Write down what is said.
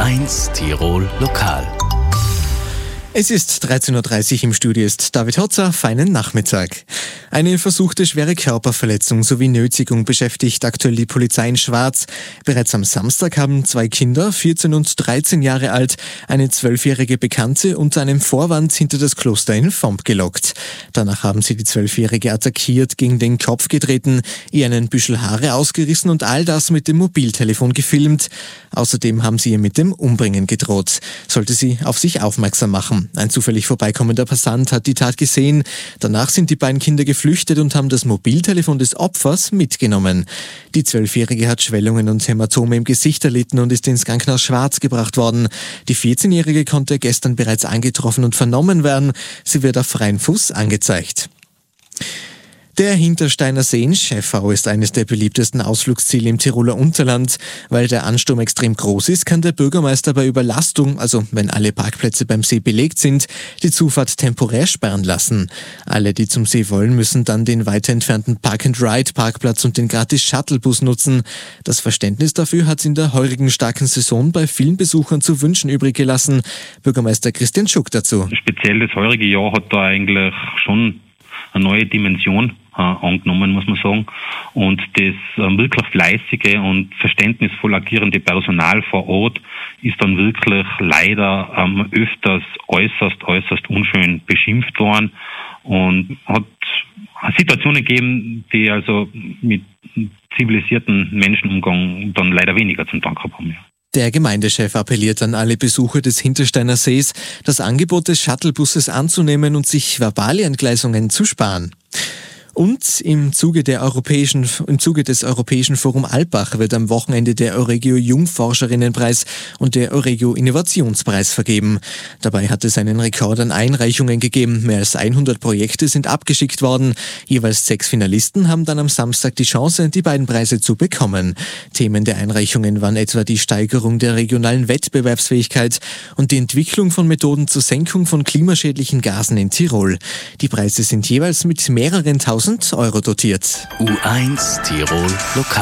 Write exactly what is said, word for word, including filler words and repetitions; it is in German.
eins Tirol Lokal. Es ist dreizehn Uhr dreißig, im Studio ist David Hotzer. Feinen Nachmittag. Eine versuchte schwere Körperverletzung sowie Nötigung beschäftigt aktuell die Polizei in Schwarz. Bereits am Samstag haben zwei Kinder, vierzehn und dreizehn Jahre alt, eine zwölfjährige Bekannte unter einem Vorwand hinter das Kloster in Vomp gelockt. Danach haben sie die zwölfjährige attackiert, gegen den Kopf getreten, ihr einen Büschel Haare ausgerissen und all das mit dem Mobiltelefon gefilmt. Außerdem haben sie ihr mit dem Umbringen gedroht. Sollte sie auf sich aufmerksam machen. Ein zufällig vorbeikommender Passant hat die Tat gesehen. Danach sind die beiden Kinder geflüchtet und haben das Mobiltelefon des Opfers mitgenommen. Die Zwölfjährige hat Schwellungen und Hämatome im Gesicht erlitten und ist ins Krankenhaus Schwarz gebracht worden. Die vierzehnjährige konnte gestern bereits angetroffen und vernommen werden. Sie wird auf freien Fuß angezeigt. Der Hintersteiner See in Schäffau ist eines der beliebtesten Ausflugsziele im Tiroler Unterland. Weil der Ansturm extrem groß ist, kann der Bürgermeister bei Überlastung, also wenn alle Parkplätze beim See belegt sind, die Zufahrt temporär sperren lassen. Alle, die zum See wollen, müssen dann den weiter entfernten Park-and-Ride-Parkplatz und den Gratis-Shuttlebus nutzen. Das Verständnis dafür hat in der heurigen starken Saison bei vielen Besuchern zu wünschen übrig gelassen. Bürgermeister Christian Schuck dazu. Speziell das heurige Jahr hat da eigentlich schon eine neue Dimension äh, angenommen, muss man sagen. Und das äh, wirklich fleißige und verständnisvoll agierende Personal vor Ort ist dann wirklich leider ähm, öfters äußerst, äußerst unschön beschimpft worden und hat Situationen gegeben, die also mit zivilisierten Menschenumgang dann leider weniger zum Tag haben. Ja. Der Gemeindechef appelliert an alle Besucher des Hintersteiner Sees, das Angebot des Shuttlebusses anzunehmen und sich verbale Entgleisungen zu sparen. Und im Zuge, der europäischen, im Zuge des Europäischen Forum Alpbach wird am Wochenende der Euregio Jungforscherinnenpreis und der Euregio Innovationspreis vergeben. Dabei hat es einen Rekord an Einreichungen gegeben. Mehr als hundert Projekte sind abgeschickt worden. Jeweils sechs Finalisten haben dann am Samstag die Chance, die beiden Preise zu bekommen. Themen der Einreichungen waren etwa die Steigerung der regionalen Wettbewerbsfähigkeit und die Entwicklung von Methoden zur Senkung von klimaschädlichen Gasen in Tirol. Die Preise sind jeweils mit mehreren tausend Euro dotiert. U eins Tirol Lokal.